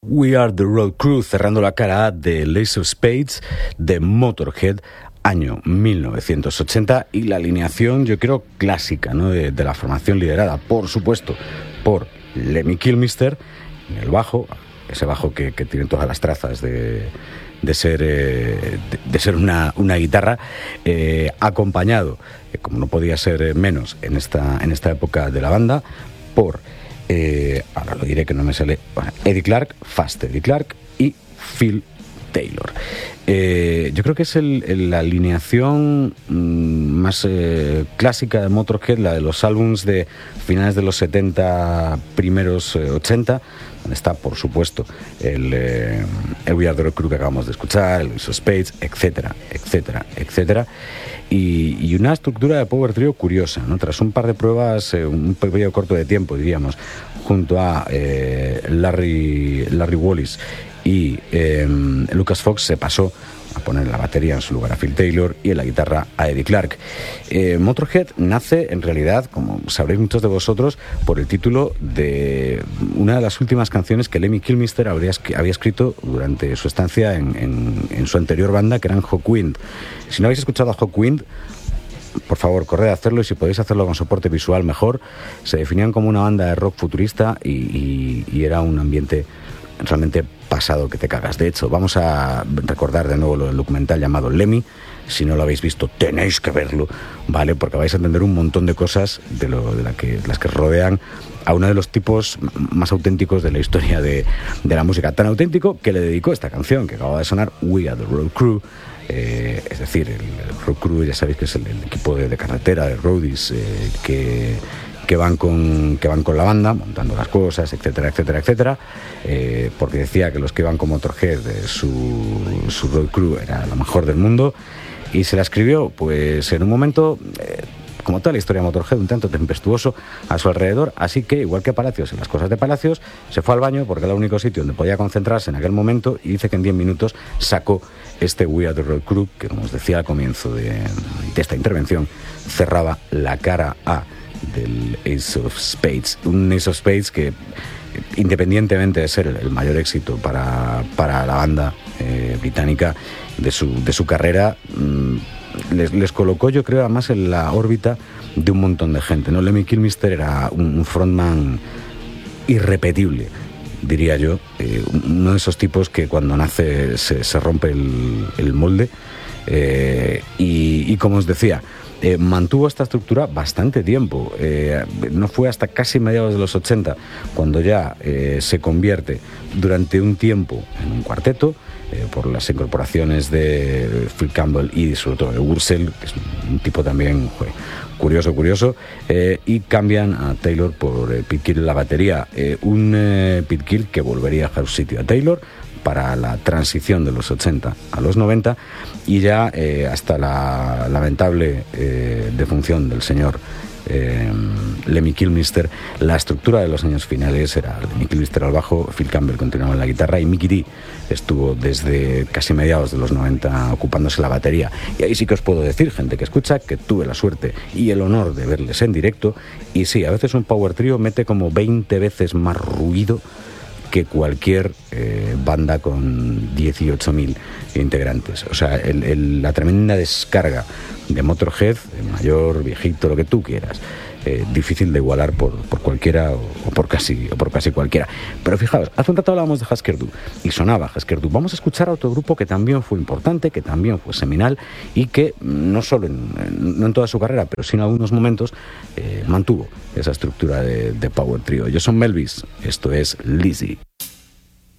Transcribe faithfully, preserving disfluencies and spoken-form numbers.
We Are The Road Crew, cerrando la cara A de Ace of Spades de Motorhead, año mil novecientos ochenta, y la alineación, yo creo, clásica, ¿no? de, de la formación liderada, por supuesto, por Lemmy Kilmister en el bajo, ese bajo que, que tiene todas las trazas de, de ser, eh, de, de ser una, una guitarra, eh, acompañado, eh, como no podía ser menos en esta, en esta época de la banda, por... Eh, ahora lo diré que no me sale, bueno, Eddie Clark, Fast Eddie Clark y Phil Taylor. Eh, yo creo que es el, el, la alineación mmm, más eh, clásica de Motorhead, la de los álbums de finales de los setenta, primeros eh, ochenta, donde está, por supuesto, el, eh, el We Are The Road Crew que acabamos de escuchar, el Ace of Spades, etcétera, etcétera, etcétera. Y, y una estructura de power trio curiosa, ¿no? Tras un par de pruebas, eh, un periodo corto de tiempo, diríamos, junto a eh, Larry, Larry Wallis y eh, Lucas Fox, se pasó a poner la batería en su lugar a Phil Taylor y en la guitarra a Eddie Clark. Eh, Motorhead nace, en realidad, como sabréis muchos de vosotros, por el título de una de las últimas canciones que Lemmy Kilmister habría, había escrito durante su estancia en, en, en su anterior banda, que eran Hawkwind. Si no habéis escuchado a Hawkwind, por favor, corred a hacerlo, y si podéis hacerlo con soporte visual, mejor. Se definían como una banda de rock futurista y, y, y era un ambiente realmente pasado que te cagas. De hecho, vamos a recordar de nuevo el documental llamado Lemmy. Si no lo habéis visto, tenéis que verlo, ¿vale? Porque vais a entender un montón de cosas de, lo, de la que, las que rodean a uno de los tipos más auténticos de la historia de, de la música. Tan auténtico que le dedicó esta canción que acaba de sonar, We Are The Road Crew. Eh, es decir, el, el Road Crew, ya sabéis que es el, el equipo de, de carretera, de roadies, eh, que... que van con que van con la banda montando las cosas, etcétera, etcétera, etcétera, eh, porque decía que los que iban con Motorhead, eh, su, su road crew era lo mejor del mundo, y se la escribió pues en un momento, eh, como toda la historia de Motorhead, un tanto tempestuoso a su alrededor, así que, igual que Palacios en las cosas de Palacios, se fue al baño porque era el único sitio donde podía concentrarse en aquel momento, y dice que en diez minutos sacó este We Are The Road Crew, que, como os decía al comienzo de, de esta intervención, cerraba la cara A del Ace of Spades, un Ace of Spades que, independientemente de ser el mayor éxito para, para la banda eh, británica de su, de su carrera, mmm, les, les colocó, yo creo, además en la órbita de un montón de gente, ¿no? Lemmy Kilmister era un, un frontman irrepetible, diría yo, eh, uno de esos tipos que cuando nace se, se rompe el, el molde, eh, y, y como os decía, Eh, mantuvo esta estructura bastante tiempo. Eh, no fue hasta casi mediados de los ochenta cuando ya eh, se convierte durante un tiempo en un cuarteto, eh, por las incorporaciones de Phil Campbell y sobre todo de Wurzel, que es un tipo también joder, curioso, curioso, eh, y cambian a Taylor por eh, Pete Gill en la batería. Eh, un eh, Pete Gill que volvería a dejar su sitio a Taylor para la transición de los ochenta a los noventa, y ya eh, hasta la lamentable eh, defunción del señor eh, Lemmy Kilmister, la estructura de los años finales era Lemmy Kilmister al bajo, Phil Campbell continuaba en la guitarra y Mikkey Dee estuvo desde casi mediados de los noventa ocupándose la batería. Y ahí sí que os puedo decir, gente que escucha, que tuve la suerte y el honor de verles en directo, y sí, a veces un power trio mete como veinte veces más ruido que cualquier eh, banda con dieciocho mil integrantes. O sea, el, el, la tremenda descarga de Motorhead, mayor, viejito, lo que tú quieras, eh, difícil de igualar por, por cualquiera o, o, por casi, o por casi cualquiera. Pero fijaos, hace un rato hablábamos de Husker Du y sonaba Husker Du. Vamos a escuchar a otro grupo que también fue importante, que también fue seminal y que no solo en, no en toda su carrera, pero sí en algunos momentos eh, mantuvo esa estructura de, de power trio. Ellos son Melvis, esto es Lizzie.